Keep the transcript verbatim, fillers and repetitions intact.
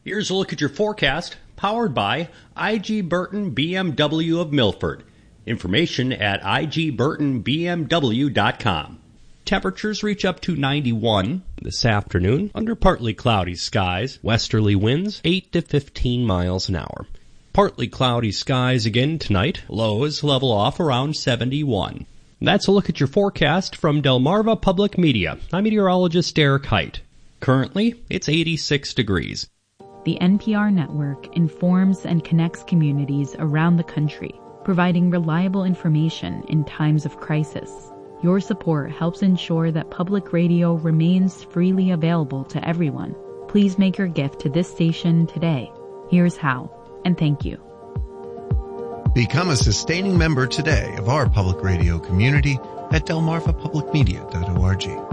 Here's a look at your forecast, powered by I G Burton B M W of Milford. Information at I G Burton B M W dot com. Temperatures reach up to ninety-one this afternoon under partly cloudy skies. Westerly winds eight to fifteen miles an hour. Partly cloudy skies again tonight. Lows level off around seventy-one. That's a look at your forecast from Delmarva Public Media. I'm meteorologist Derek Height. Currently, it's eighty-six degrees. The N P R network informs and connects communities around the country, providing reliable information in times of crisis. Your support helps ensure that public radio remains freely available to everyone. Please make your gift to this station today. Here's how, and thank you. Become a sustaining member today of our public radio community at delmarva public media dot org.